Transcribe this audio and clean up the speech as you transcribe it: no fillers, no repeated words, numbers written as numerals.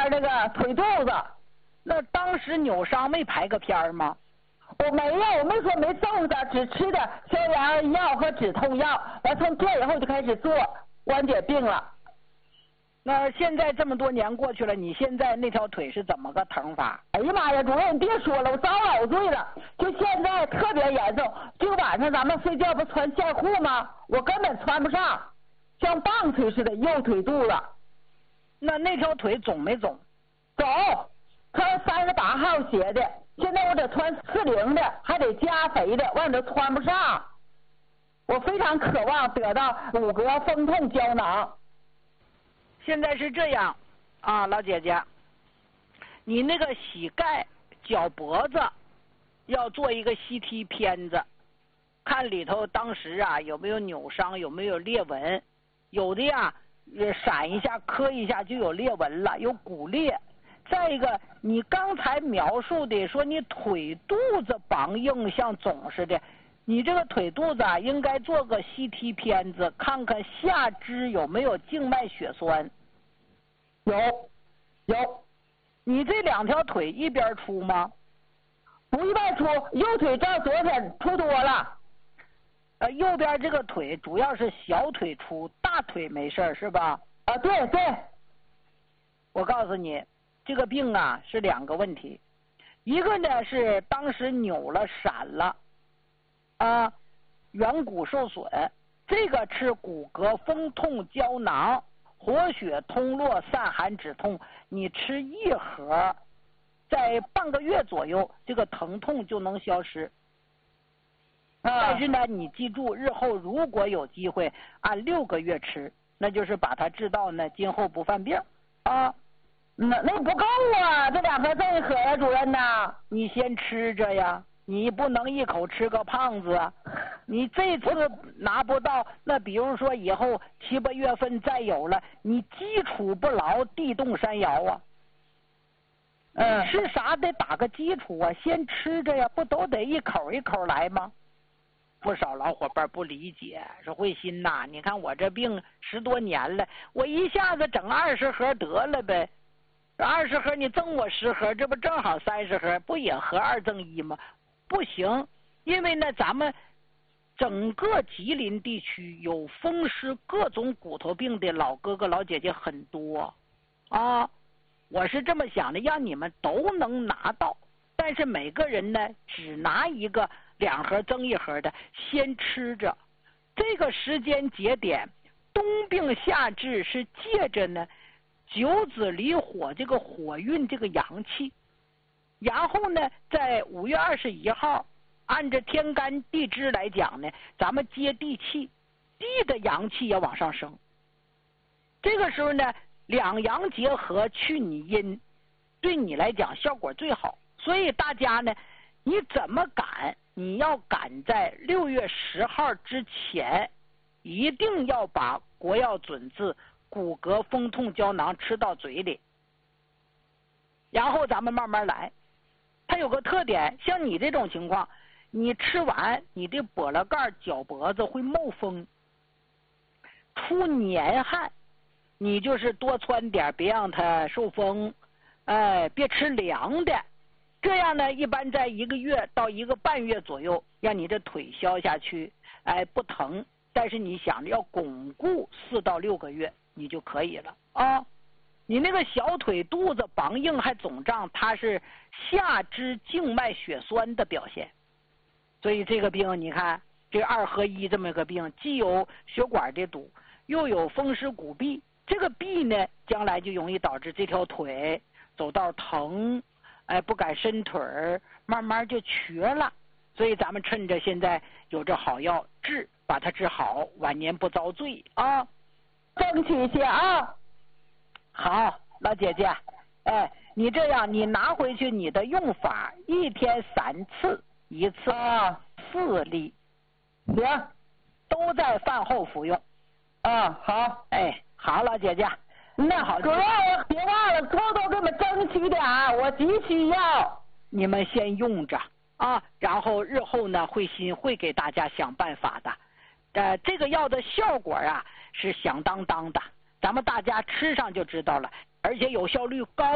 那个腿肚子。 那当时扭伤没拍个片吗？ 我没有，我没说没揍他，只吃的消炎药和止痛药。完从这以后就开始做缓解病了。 那现在这么多年过去了，你现在那条腿是怎么个疼法？ 哎呀妈呀，主任你别说了，我遭老罪了。就现在特别严重，就晚上咱们睡觉不穿线裤吗？我根本穿不上，像棒槌似的，右腿肚子。 那条腿肿没肿？ 肿，穿38号鞋的，现在我得穿40的，还得加肥的，我都穿不上。我非常渴望得到骨骼风痛胶囊。 现在是这样啊，老姐姐，你那个膝盖、脚脖子要做一个 CT 片子，看里头当时啊有没有扭伤，有没有裂纹，有的呀闪一下磕一下就有裂纹了，有骨裂。再一个，你刚才描述的说你腿肚子梆硬像肿似的，你这个腿肚子啊应该做个 CT 片子，看看下肢有没有静脉血栓。有。你这两条腿一边出吗？ 不一边出，右腿照左腿出多了。 右边这个腿主要是小腿出，大腿没事是吧？ 啊，对。 我告诉你，这个病啊是两个问题，一个呢是当时扭了闪了，软骨受损，这个吃骨骼风痛胶囊，活血通络散寒止痛，你吃一盒，在半个月左右，这个疼痛就能消失。但是呢，你记住，日后如果有机会按6个月吃，那就是把它治到呢，今后不犯病啊。 那不够啊，这2盒赠1盒呀，主任呐。 你先吃着呀，你不能一口吃个胖子啊。你这次拿不到，那比如说以后7、8月份再有了，你基础不牢，地动山摇啊。吃啥得打个基础啊，先吃着呀，不都得一口一口来吗？不少老伙伴不理解，说慧心呐，你看我这病10多年了，我一下子整20盒得了呗。20盒你赠我10盒，这不正好30盒，不也合2赠1吗？不行，因为呢咱们整个吉林地区有风湿各种骨头病的老哥哥老姐姐很多啊。我是这么想的，让你们都能拿到，但是每个人呢只拿一个2盒赠1盒的，先吃着。这个时间节点，冬病夏治是借着呢九子离火这个火运这个阳气，然后呢在5月21号按照天干地支来讲呢，咱们接地气，地的阳气也往上升。这个时候呢两阳结合去你阴，对你来讲效果最好。所以大家呢，你怎么赶，你要赶在6月10号之前，一定要把国药准字骨骼风痛胶囊吃到嘴里，然后咱们慢慢来。它有个特点，像你这种情况，你吃完你的脖了盖脚脖子会冒风出黏汗，你就是多穿点，别让它受风，别吃凉的，这样呢一般在1个月到1个半月左右，让你的腿消下去，不疼。但是你想着要巩固4到6个月，你就可以了啊。你那个小腿肚子梆硬还肿胀，它是下肢静脉血栓的表现。所以这个病你看，这2合1这么个病，既有血管的堵，又有风湿骨痹，这个痹呢将来就容易导致这条腿走道疼，不敢伸腿儿，慢慢就瘸了。所以咱们趁着现在有这好药治，把它治好，晚年不遭罪啊！ 争取一些啊！ 好，老姐姐，你这样，你拿回去你的用法，1天3次，1次4粒， 行， 都在饭后服用。 好， 好，老姐姐， 那好，主任别忘了多多给我们争取点，我急需要。 你们先用着啊，然后日后呢，慧心会给大家想办法的。这个药的效果啊是响当当的，咱们大家吃上就知道了，而且有效率高。